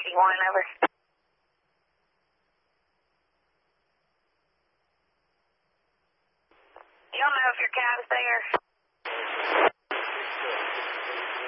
over. You don't know if your cab's there?